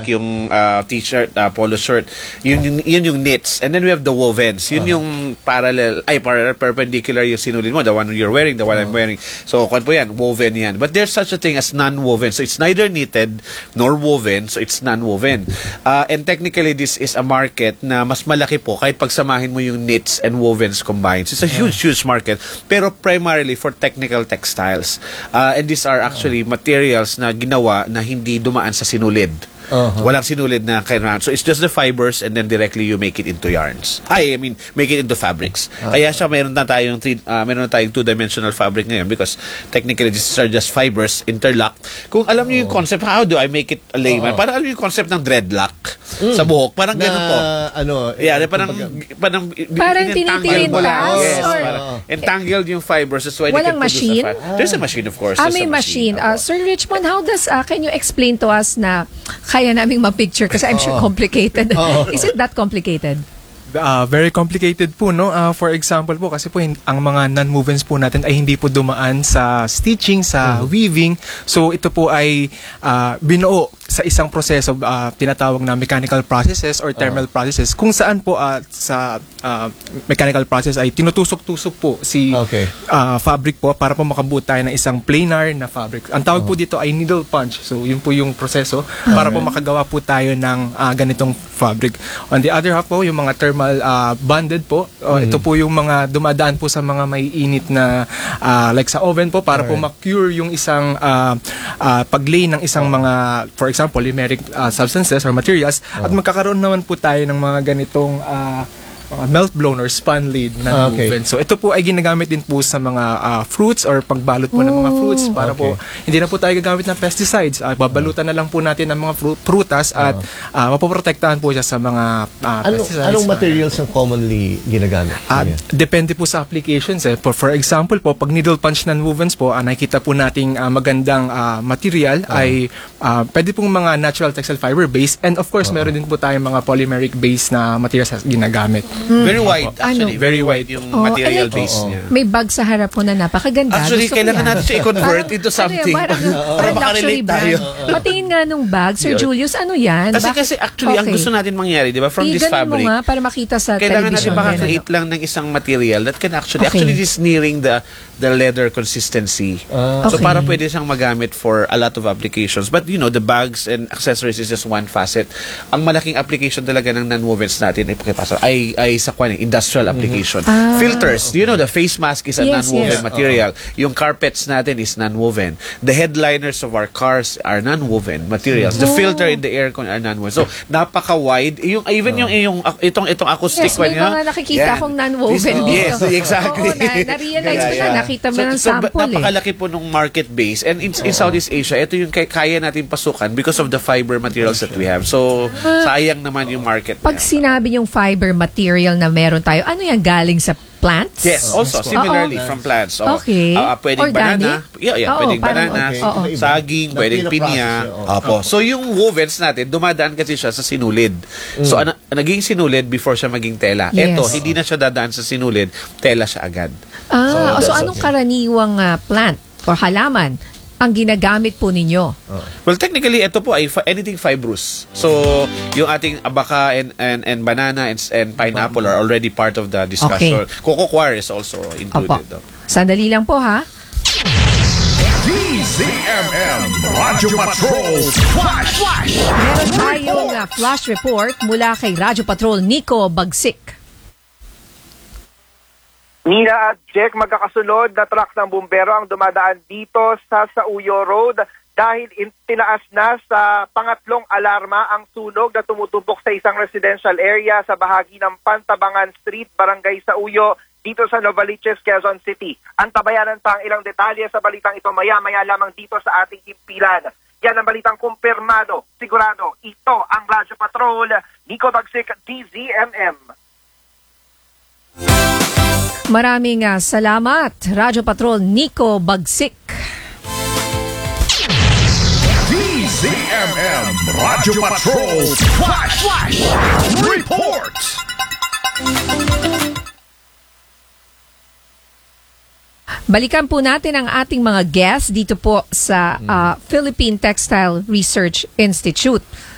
yung t-shirt, polo shirt, yun yung knits. And then we have the wovens. Yun yung parallel, perpendicular yung sinulid mo, the one you're wearing, the one I'm wearing. So, kung po yan, woven yan. But there's such a thing as non-woven. So, it's neither knitted nor woven. So, it's non-woven. And technically, this is a market na mas malaki po kahit pagsamahin mo yung knits and wovens combined. So, it's a huge market. Pero primarily for technical textiles. And these are actually materials na ginawa na hindi dumaan sa sinulid. Walang sinulid na kailangan. So it's just the fibers and then directly you make it into yarns. I mean, make it into fabrics. Kaya siya meron na tayong two-dimensional fabric ngayon because technically these are just fibers interlocked. Kung alam niyo yung concept, how do I make it a layman? Parang alam niyo yung concept ng dreadlock sa buhok. Parang ganun po. Parang tinitirintas. Yes, entangled yung fibers. That's why walang machine? There's a machine, of course. May machine. Sir Richmond, how does, can you explain to us na kaya naming ma-picture kasi I'm sure complicated. Is it that complicated? Very complicated po, no? For example po, kasi po ang mga non-movements po natin ay hindi po dumaan sa stitching, sa weaving. So ito po ay binuo sa isang proseso tinatawag na mechanical processes or thermal processes kung saan po sa mechanical process ay tinutusok-tusok po si fabric po para po makabuo tayo ng isang planar na fabric. Ang tawag po dito ay needle punch. So yun po yung proseso para po makagawa po tayo ng ganitong fabric. On the other half po, yung mga thermal bonded po, ito po yung mga dumadaan po sa mga may init na like sa oven po para po ma-cure yung isang pag-lay ng isang mga, for example, polymeric substances or materials at magkakaroon naman po tayo ng mga ganitong melt blown or spun lead na movement. So ito po ay ginagamit din po sa mga fruits or pagbalot po ng mga fruits para po hindi na po tayo gagamit ng pesticides. Babalutan na lang po natin ng mga prutas at mapoprotektahan po siya sa mga pesticides. Anong materials ang commonly ginagamit? Depende po sa applications. For example po, pag needle punch non-wovens po, nakikita po nating magandang material ay pwede pong mga natural textile fiber base and of course meron din po tayong mga polymeric base na materials na ginagamit. Very wide, actually. Very wide yung material base niya. May bag sa harap mo na napakaganda. Actually, kailangan natin siya i-convert into something para makarelate tayo. Patingin nga nung bag, Sir Julius, ano yan? Kasi actually, ang gusto natin mangyari, di ba, from this fabric, mo nga para makita sa kailangan natin television. makakreate lang ng isang material that can actually this nearing the leather consistency. So para pwede siyang magamit for a lot of applications. But you know, the bags and accessories is just one facet. Ang malaking application talaga ng non-wovens natin ay sa industrial application. Filters, you know, the face mask is a non-woven material. Yung carpets natin is non-woven. The headliners of our cars are non-woven materials. The filter in the aircon are non-woven. So napaka-wide. Even yung itong acoustic may mga nakikita akong non-woven dito. Yes, exactly. Na-realize ko na, nakita mo ng sample. Napakalaki po ng market base. And in Southeast Asia, ito yung kaya natin pasukan because of the fiber materials that we have. So sayang naman yung market. Pag sinabi yung fiber material na meron tayo, ano yan, galing sa plants? Yes, also similarly from plants. Pwedeng organic? banana. Pwedeng banana, saging, pwedeng pinya. So yung wovens natin, dumadaan kasi siya sa sinulid. So naging sinulid before siya maging tela. Ito, hindi na siya dadaan sa sinulid, tela siya agad. So anong karaniwang plant or halaman ang ginagamit po ninyo? Well, technically, ito po ay anything fibrous. So, yung ating abaka and banana and pineapple are already part of the discussion. Coco coir is also included. Sandali lang po, ha? DZMM Radyo Patrol Flash! Meron tayong flash report mula kay Radyo Patrol Nico Bagsik. Nina at Jack, magkakasunod na truck ng bumbero ang dumadaan dito sa Sauyo Road dahil tinaas na sa pangatlong alarma ang sunog na tumutubok sa isang residential area sa bahagi ng Pantabangan Street, Barangay Sauyo, dito sa Novaliches, Quezon City. Antabayanan pa ang ilang detalye sa balitang ito maya-maya lamang dito sa ating himpilan. Yan ang balitang kumpirmado, sigurado. Ito ang Radyo Patrol, Nico Bagsik, DZMM. Maraming salamat, Radyo Patrol Nico Bagsik. DZMM Radyo Patrol Flash Report. Balikan po natin ang ating mga guests dito po sa Philippine Textile Research Institute.